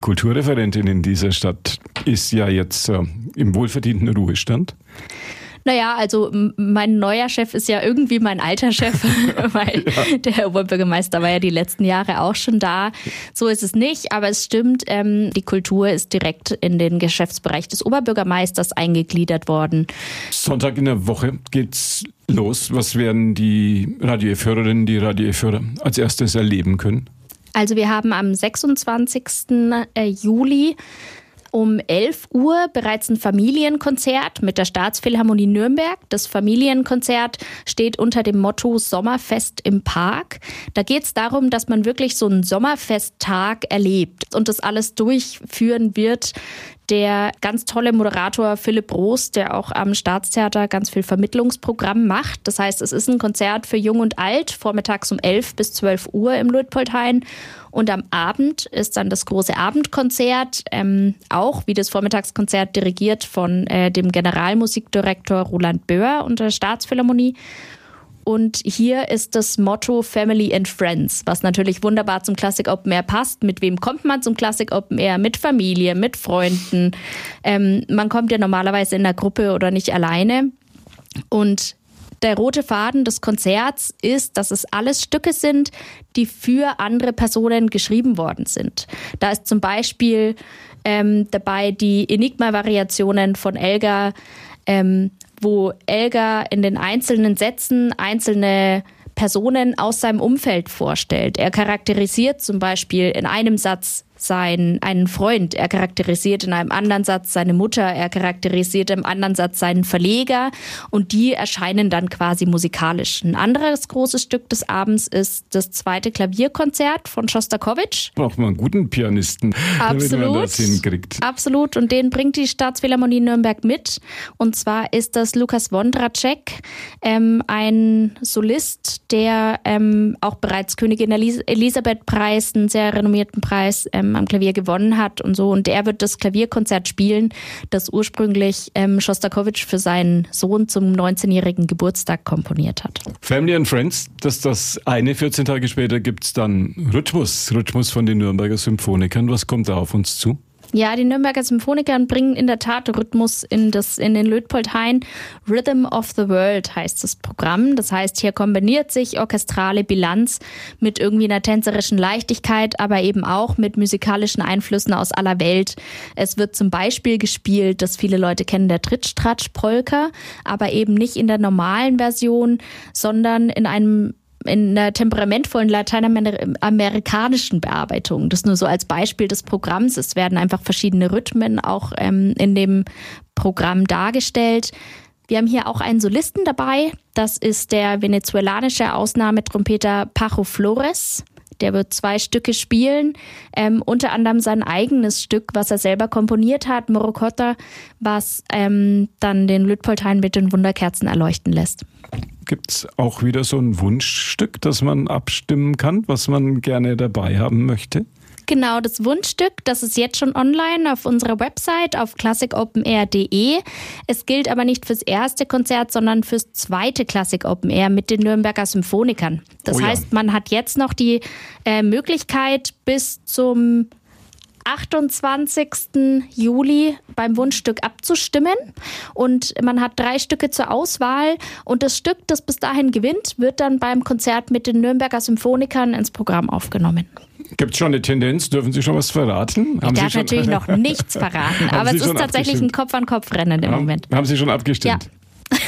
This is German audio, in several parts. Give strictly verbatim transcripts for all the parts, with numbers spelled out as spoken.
Kulturreferentin in dieser Stadt ist ja jetzt äh, im wohlverdienten Ruhestand. Naja, also mein neuer Chef ist ja irgendwie mein alter Chef, weil ja. Der Oberbürgermeister war ja die letzten Jahre auch schon da. So ist es nicht, aber es stimmt, ähm, die Kultur ist direkt in den Geschäftsbereich des Oberbürgermeisters eingegliedert worden. Sonntag in der Woche geht's los. Was werden die Radio F Hörerinnen, die Radio F Hörer als erstes erleben können? Also wir haben am sechsundzwanzigsten Juli um elf Uhr bereits ein Familienkonzert mit der Staatsphilharmonie Nürnberg. Das Familienkonzert steht unter dem Motto Sommerfest im Park. Da geht es darum, dass man wirklich so einen Sommerfesttag erlebt und das alles durchführen wird der ganz tolle Moderator Philipp Roos, der auch am Staatstheater ganz viel Vermittlungsprogramm macht. Das heißt, es ist ein Konzert für Jung und Alt, vormittags um elf bis zwölf Uhr im Luitpoldhain. Und am Abend ist dann das große Abendkonzert, ähm, auch wie das Vormittagskonzert dirigiert von äh, dem Generalmusikdirektor Roland Böhr und der Staatsphilharmonie. Und hier ist das Motto Family and Friends, was natürlich wunderbar zum Classic Open Air passt. Mit wem kommt man zum Classic Open Air? Mit Familie, mit Freunden. Ähm, man kommt ja normalerweise in einer Gruppe oder nicht alleine. Und der rote Faden des Konzerts ist, dass es alles Stücke sind, die für andere Personen geschrieben worden sind. Da ist zum Beispiel ähm, dabei die Enigma-Variationen von Elgar, ähm, wo Elgar in den einzelnen Sätzen einzelne Personen aus seinem Umfeld vorstellt. Er charakterisiert zum Beispiel in einem Satz seinen einen Freund, er charakterisiert in einem anderen Satz seine Mutter, er charakterisiert im anderen Satz seinen Verleger und die erscheinen dann quasi musikalisch. Ein anderes großes Stück des Abends ist das zweite Klavierkonzert von Schostakowitsch. Braucht man einen guten Pianisten, Absolut. damit man das hinkriegt. Absolut, und den bringt die Staatsphilharmonie Nürnberg mit. Und zwar ist das Lukas Wondracek, ähm, ein Solist, der ähm, auch bereits Königin Elis- Elisabeth-Preis, einen sehr renommierten Preis, ähm, am Klavier gewonnen hat und so. Und er wird das Klavierkonzert spielen, das ursprünglich ähm, Schostakowitsch für seinen Sohn zum neunzehnjährigen Geburtstag komponiert hat. Family and Friends, das ist das eine. vierzehn Tage später gibt es dann Rhythmus. Rhythmus von den Nürnberger Symphonikern. Was kommt da auf uns zu? Ja, die Nürnberger Symphoniker bringen in der Tat Rhythmus in, das, in den Luitpoldhain. Rhythm of the World heißt das Programm. Das heißt, hier kombiniert sich orchestrale Bilanz mit irgendwie einer tänzerischen Leichtigkeit, aber eben auch mit musikalischen Einflüssen aus aller Welt. Es wird zum Beispiel gespielt, das viele Leute kennen, der Tritsch-Tratsch-Polka, aber eben nicht in der normalen Version, sondern in einem in einer temperamentvollen lateinamerikanischen Bearbeitung. Das nur so als Beispiel des Programms. Es werden einfach verschiedene Rhythmen auch ähm, in dem Programm dargestellt. Wir haben hier auch einen Solisten dabei. Das ist der venezuelanische Ausnahmetrompeter Pajo Flores. Der wird zwei Stücke spielen, ähm, unter anderem sein eigenes Stück, was er selber komponiert hat, Morocota, was ähm, dann den Luitpoldhain mit den Wunderkerzen erleuchten lässt. Gibt es auch wieder so ein Wunschstück, das man abstimmen kann, was man gerne dabei haben möchte? Genau, das Wunschstück, das ist jetzt schon online auf unserer Website auf classic open air punkt de. Es gilt aber nicht fürs erste Konzert, sondern fürs zweite Classic Open Air mit den Nürnberger Symphonikern. Das oh ja. heißt, man hat jetzt noch die äh, Möglichkeit bis zum achtundzwanzigsten Juli beim Wunschstück abzustimmen und man hat drei Stücke zur Auswahl und das Stück, das bis dahin gewinnt, wird dann beim Konzert mit den Nürnberger Symphonikern ins Programm aufgenommen. Gibt es schon eine Tendenz? Dürfen Sie schon was verraten? Ich haben darf Sie schon natürlich noch nichts verraten, aber Sie es ist tatsächlich ein Kopf-an-Kopf-Rennen im haben, Moment. Haben Sie schon abgestimmt? Ja.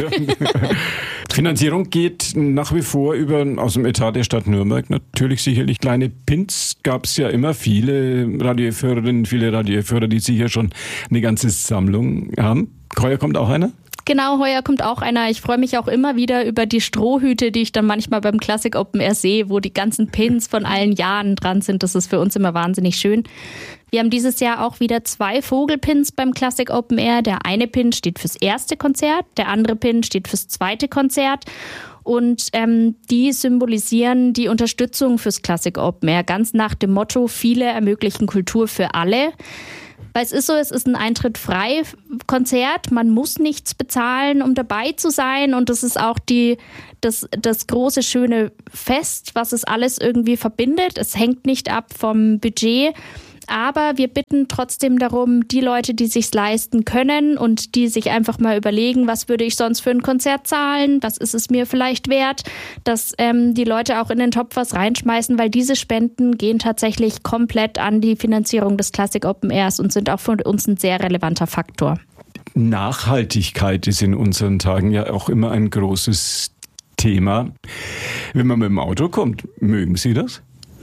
Finanzierung geht nach wie vor über aus dem Etat der Stadt Nürnberg. Natürlich sicherlich kleine Pins. Gab es ja immer viele Radio F Hörerinnen, viele Radio F Hörer, die sicher schon eine ganze Sammlung haben. Heuer kommt auch einer? Genau, heuer kommt auch einer. Ich freue mich auch immer wieder über die Strohhüte, die ich dann manchmal beim Classic Open Air sehe, wo die ganzen Pins von allen Jahren dran sind. Das ist für uns immer wahnsinnig schön. Wir haben dieses Jahr auch wieder zwei Vogelpins beim Classic Open Air. Der eine Pin steht fürs erste Konzert, der andere Pin steht fürs zweite Konzert. Und ähm, die symbolisieren die Unterstützung fürs Classic Open Air, ganz nach dem Motto, viele ermöglichen Kultur für alle. Weil es ist so, es ist ein eintrittfrei Konzert, man muss nichts bezahlen, um dabei zu sein und das ist auch die, das, das große, schöne Fest, was es alles irgendwie verbindet. Es hängt nicht ab vom Budget, Aber wir bitten trotzdem darum, die Leute, die sich's leisten können und die sich einfach mal überlegen, was würde ich sonst für ein Konzert zahlen, was ist es mir vielleicht wert, dass ähm, die Leute auch in den Topf was reinschmeißen, weil diese Spenden gehen tatsächlich komplett an die Finanzierung des Classic Open Airs und sind auch für uns ein sehr relevanter Faktor. Nachhaltigkeit ist in unseren Tagen ja auch immer ein großes Thema. Wenn man mit dem Auto kommt, mögen Sie das?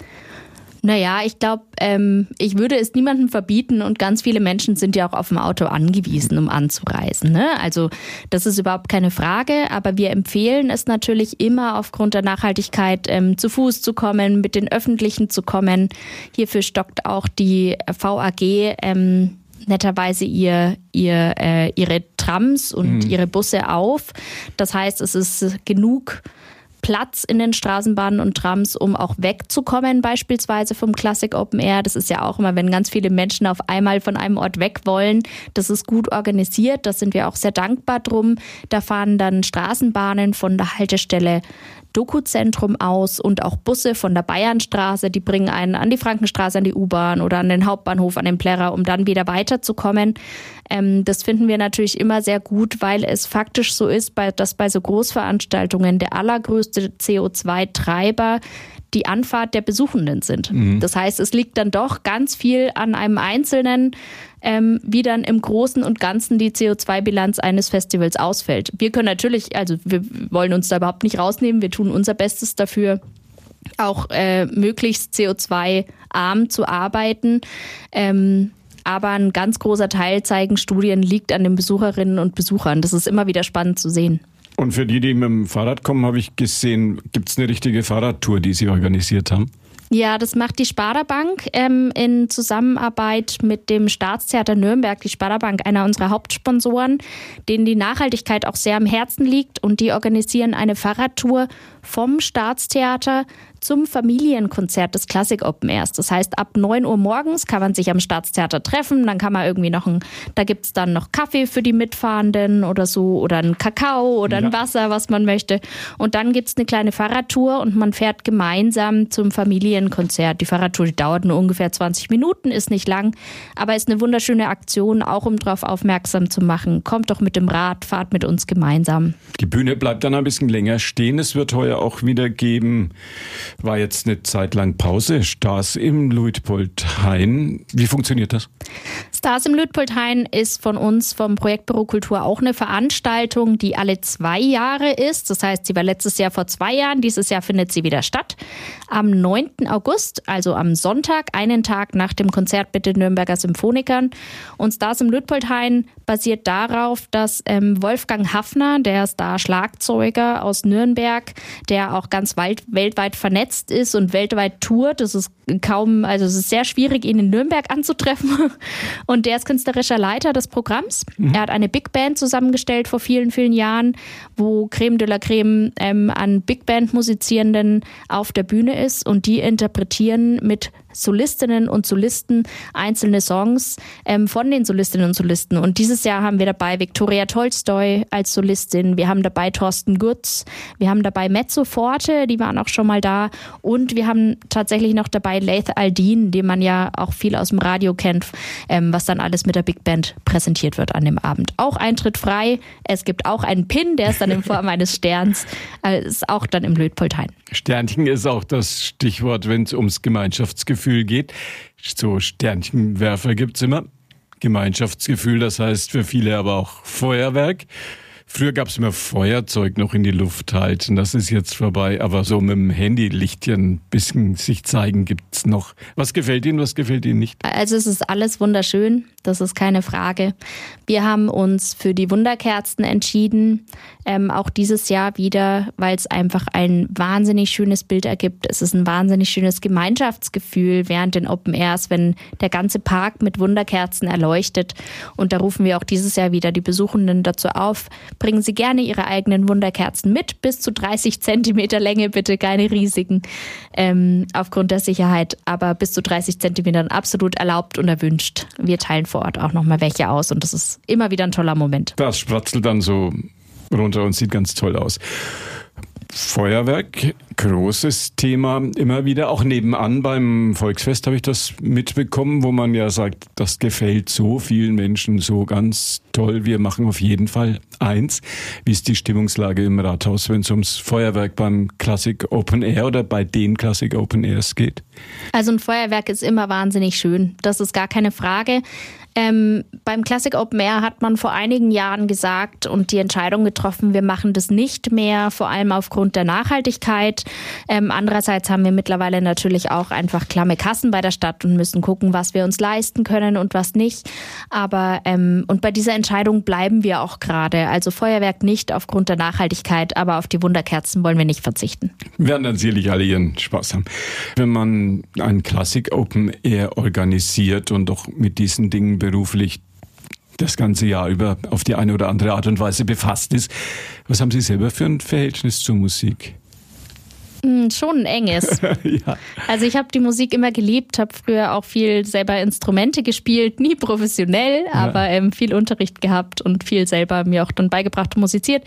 Naja, ich glaube, ähm, ich würde es niemandem verbieten und ganz viele Menschen sind ja auch auf dem Auto angewiesen, um anzureisen. Ne? Also das ist überhaupt keine Frage, aber wir empfehlen es natürlich immer aufgrund der Nachhaltigkeit ähm, zu Fuß zu kommen, mit den Öffentlichen zu kommen. Hierfür stockt auch die V A G ähm, netterweise ihr, ihr, äh, ihre Trams und mhm. ihre Busse auf. Das heißt, es ist genug Platz in den Straßenbahnen und Trams, um auch wegzukommen, beispielsweise vom Classic Open Air. Das ist ja auch immer, wenn ganz viele Menschen auf einmal von einem Ort weg wollen. Das ist gut organisiert, da sind wir auch sehr dankbar drum. Da fahren dann Straßenbahnen von der Haltestelle Doku-Zentrum aus und auch Busse von der Bayernstraße, die bringen einen an die Frankenstraße, an die U-Bahn oder an den Hauptbahnhof, an den Plärrer, um dann wieder weiterzukommen. Ähm, das finden wir natürlich immer sehr gut, weil es faktisch so ist, dass bei so Großveranstaltungen der allergrößte C O zwei Treiber die Anfahrt der Besuchenden sind. Mhm. Das heißt, es liegt dann doch ganz viel an einem Einzelnen, ähm, wie dann im Großen und Ganzen die C O zwei Bilanz eines Festivals ausfällt. Wir können natürlich, also wir wollen uns da überhaupt nicht rausnehmen, wir tun unser Bestes dafür, auch äh, möglichst C O zwei arm zu arbeiten. Ähm, aber ein ganz großer Teil, zeigen Studien, liegt an den Besucherinnen und Besuchern. Das ist immer wieder spannend zu sehen. Und für die, die mit dem Fahrrad kommen, habe ich gesehen, gibt es eine richtige Fahrradtour, die Sie organisiert haben? Ja, das macht die Sparda-Bank ähm, in Zusammenarbeit mit dem Staatstheater Nürnberg. Die Sparda-Bank, einer unserer Hauptsponsoren, denen die Nachhaltigkeit auch sehr am Herzen liegt. Und die organisieren eine Fahrradtour vom Staatstheater zum Familienkonzert des Classic Open Airs. Das heißt, ab neun Uhr morgens kann man sich am Staatstheater treffen, dann kann man irgendwie noch ein, da gibt es dann noch Kaffee für die Mitfahrenden oder so oder ein Kakao oder ja. ein Wasser, was man möchte. Und dann gibt es eine kleine Fahrradtour und man fährt gemeinsam zum Familienkonzert. Die Fahrradtour, die dauert nur ungefähr zwanzig Minuten, ist nicht lang, aber ist eine wunderschöne Aktion, auch um darauf aufmerksam zu machen. Kommt doch mit dem Rad, fahrt mit uns gemeinsam. Die Bühne bleibt dann ein bisschen länger stehen. Es wird heuer auch wieder geben, war jetzt eine Zeit lang Pause, Stars im Luitpoldhain. Wie funktioniert das? Stars im Luitpoldhain ist von uns vom Projektbüro Kultur auch eine Veranstaltung, die alle zwei Jahre ist. Das heißt, sie war letztes Jahr vor zwei Jahren, dieses Jahr findet sie wieder statt. Am neunten August, also am Sonntag, einen Tag nach dem Konzert mit den Nürnberger Symphonikern. Und Stars im Luitpoldhain basiert darauf, dass ähm, Wolfgang Haffner, der Star-Schlagzeuger aus Nürnberg, der auch ganz weit, weltweit vernetzt ist und weltweit tourt. Das ist kaum, also es ist sehr schwierig, ihn in Nürnberg anzutreffen. Und der ist künstlerischer Leiter des Programms. Mhm. Er hat eine Big Band zusammengestellt vor vielen, vielen Jahren, wo Creme de la Creme ähm, an Big Band Musizierenden auf der Bühne ist und die interpretieren mit Solistinnen und Solisten einzelne Songs ähm, von den Solistinnen und Solisten. Und dieses Jahr haben wir dabei Viktoria Tolstoi als Solistin, wir haben dabei Thorsten Gutz, wir haben dabei Mezzo Forte, die waren auch schon mal da, und wir haben tatsächlich noch dabei Laith Al-Din, den man ja auch viel aus dem Radio kennt, ähm, was dann alles mit der Big Band präsentiert wird an dem Abend. Auch Eintritt frei, es gibt auch einen Pin, der ist dann in Form eines Sterns, äh, ist auch dann im Luitpoldhain. Sternchen ist auch das Stichwort, wenn es ums Gemeinschaftsgefühl geht. So Sternchenwerfer gibt's immer. Gemeinschaftsgefühl, das heißt für viele aber auch Feuerwerk. Früher gab es immer Feuerzeug noch in die Luft halten, das ist jetzt vorbei, aber so mit dem Handylichtchen ein bisschen sich zeigen gibt's noch. Was gefällt Ihnen, was gefällt Ihnen nicht? Also es ist alles wunderschön, das ist keine Frage. Wir haben uns für die Wunderkerzen entschieden, ähm, auch dieses Jahr wieder, weil es einfach ein wahnsinnig schönes Bild ergibt. Es ist ein wahnsinnig schönes Gemeinschaftsgefühl während den Open Airs, wenn der ganze Park mit Wunderkerzen erleuchtet. Und da rufen wir auch dieses Jahr wieder die Besuchenden dazu auf, bringen Sie gerne Ihre eigenen Wunderkerzen mit, bis zu dreißig Zentimeter Länge, bitte keine riesigen, ähm, aufgrund der Sicherheit, aber bis zu dreißig Zentimetern absolut erlaubt und erwünscht. Wir teilen vor Ort auch nochmal welche aus und das ist immer wieder ein toller Moment. Das spratzelt dann so runter und sieht ganz toll aus. Feuerwerk, großes Thema, immer wieder, auch nebenan beim Volksfest habe ich das mitbekommen, wo man ja sagt, das gefällt so vielen Menschen so ganz toll, wir machen auf jeden Fall eins. Wie ist die Stimmungslage im Rathaus, wenn es ums Feuerwerk beim Classic Open Air oder bei den Classic Open Airs geht? Also ein Feuerwerk ist immer wahnsinnig schön, das ist gar keine Frage. Ähm, beim Classic Open Air hat man vor einigen Jahren gesagt und die Entscheidung getroffen, wir machen das nicht mehr, vor allem aufgrund der Nachhaltigkeit. Ähm, andererseits haben wir mittlerweile natürlich auch einfach klamme Kassen bei der Stadt und müssen gucken, was wir uns leisten können und was nicht. Aber ähm, und bei dieser Entscheidung bleiben wir auch gerade. Also Feuerwerk nicht aufgrund der Nachhaltigkeit, aber auf die Wunderkerzen wollen wir nicht verzichten. Wir werden dann sicherlich alle ihren Spaß haben. Wenn man ein Classic Open Air organisiert und auch mit diesen Dingen beruflich das ganze Jahr über auf die eine oder andere Art und Weise befasst ist. Was haben Sie selber für ein Verhältnis zur Musik? Mm, schon ein enges. Ja. Also ich habe die Musik immer geliebt, habe früher auch viel selber Instrumente gespielt, nie professionell, ja. aber ähm, viel Unterricht gehabt und viel selber mir auch dann beigebracht und musiziert.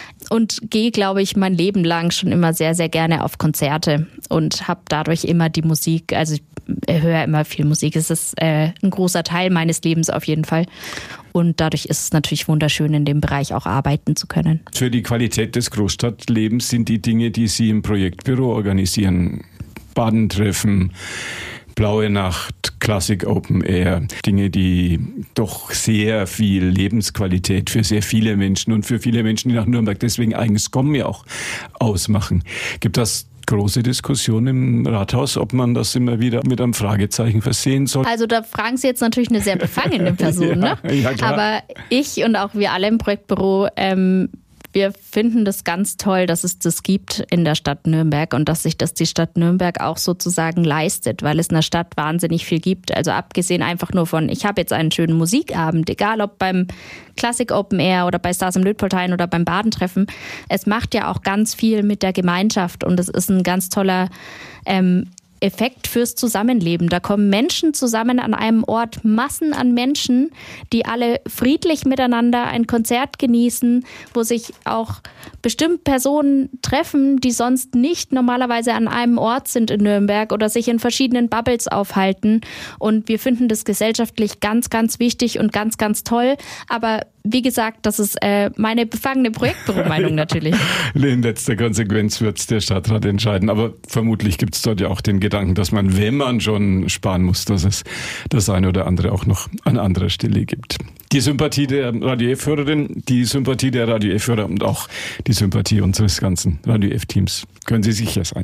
Und gehe, glaube ich, mein Leben lang schon immer sehr, sehr gerne auf Konzerte und habe dadurch immer die Musik, also ich höre immer viel Musik, es ist äh, ein großer Teil meines Lebens auf jeden Fall. Und dadurch ist es natürlich wunderschön, in dem Bereich auch arbeiten zu können. Für die Qualität des Großstadtlebens sind die Dinge, die Sie im Projektbüro organisieren, Badentreffen, Blaue Nacht, Classic Open Air, Dinge, die doch sehr viel Lebensqualität für sehr viele Menschen und für viele Menschen, die nach Nürnberg deswegen eigens kommen, ja auch ausmachen. Gibt das große Diskussion im Rathaus, ob man das immer wieder mit einem Fragezeichen versehen soll? Also da fragen Sie jetzt natürlich eine sehr befangene Person, ja, ne? Ja, klar. Aber ich und auch wir alle im Projektbüro, ähm, wir finden das ganz toll, dass es das gibt in der Stadt Nürnberg und dass sich das die Stadt Nürnberg auch sozusagen leistet, weil es in der Stadt wahnsinnig viel gibt. Also abgesehen einfach nur von, ich habe jetzt einen schönen Musikabend, egal ob beim Classic Open Air oder bei Stars im Lötpoltein oder beim Badentreffen. Es macht ja auch ganz viel mit der Gemeinschaft und es ist ein ganz toller ähm, Effekt fürs Zusammenleben. Da kommen Menschen zusammen an einem Ort, Massen an Menschen, die alle friedlich miteinander ein Konzert genießen, wo sich auch bestimmt Personen treffen, die sonst nicht normalerweise an einem Ort sind in Nürnberg oder sich in verschiedenen Bubbles aufhalten. Und wir finden das gesellschaftlich ganz, ganz wichtig und ganz, ganz toll. Aber wie gesagt, das ist äh, meine befangene Projektbüro-Meinung natürlich. In letzter Konsequenz wird es der Stadtrat entscheiden. Aber vermutlich gibt es dort ja auch den Gedanken, dass man, wenn man schon sparen muss, dass es das eine oder andere auch noch an anderer Stelle gibt. Die Sympathie der Radio F-Hörerin, die Sympathie der Radio F-Hörer und auch die Sympathie unseres ganzen Radio F-Teams. Können Sie sicher sein.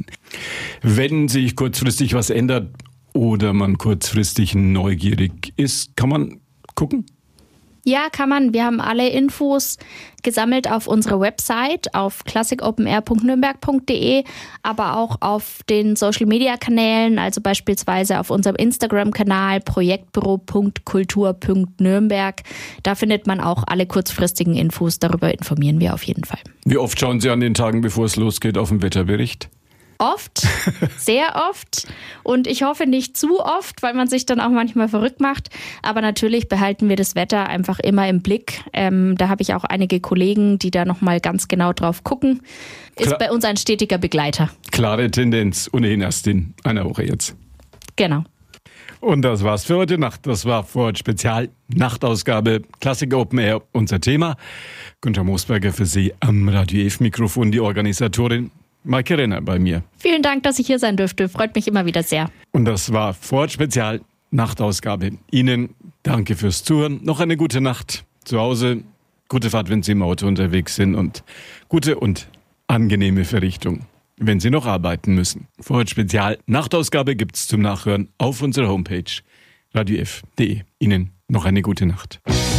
Wenn sich kurzfristig was ändert oder man kurzfristig neugierig ist, kann man gucken? Ja, kann man. Wir haben alle Infos gesammelt auf unserer Website auf classic open air punkt nürnberg punkt de, aber auch auf den Social-Media-Kanälen, also beispielsweise auf unserem Instagram-Kanal projektbüro punkt kultur punkt nürnberg. Da findet man auch alle kurzfristigen Infos. Darüber informieren wir auf jeden Fall. Wie oft schauen Sie an den Tagen, bevor es losgeht, auf den Wetterbericht? Oft, sehr oft und ich hoffe nicht zu oft, weil man sich dann auch manchmal verrückt macht. Aber natürlich behalten wir das Wetter einfach immer im Blick. Ähm, da habe ich auch einige Kollegen, die da nochmal ganz genau drauf gucken. Ist Klar. bei uns ein stetiger Begleiter. Klare Tendenz, ohnehin erst in einer Woche jetzt. Genau. Und das war's für heute Nacht. Das war Vorort Spezial, Nachtausgabe, Classic Open Air, unser Thema. Günter Moosberger für Sie am Radio F-Mikrofon, die Organisatorin. Maike Renner bei mir. Vielen Dank, dass ich hier sein dürfte. Freut mich immer wieder sehr. Und das war Vorort Spezial, Nachtausgabe. Ihnen danke fürs Zuhören. Noch eine gute Nacht zu Hause. Gute Fahrt, wenn Sie im Auto unterwegs sind. Und gute und angenehme Verrichtung, wenn Sie noch arbeiten müssen. Vorort Spezial, Nachtausgabe gibt's zum Nachhören auf unserer Homepage radio f punkt de. Ihnen noch eine gute Nacht.